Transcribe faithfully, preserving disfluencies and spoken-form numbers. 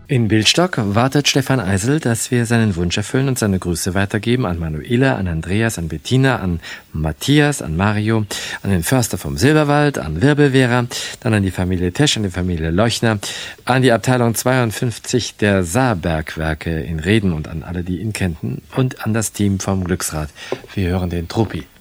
In Bildstock wartet Stefan Eisel, dass wir seinen Wunsch erfüllen und seine Grüße weitergeben an Manuela, an Andreas, an Bettina, an Matthias, an Mario, an den Förster vom Silberwald, an Wirbelwehrer, dann an die Familie Tesch, an die Familie Leuchner, an die Abteilung zweiundfünfzig der Saarbergwerke in Reden und an alle, die ihn kennen und an das Team vom Glücksrad. Wir hören den Truppi.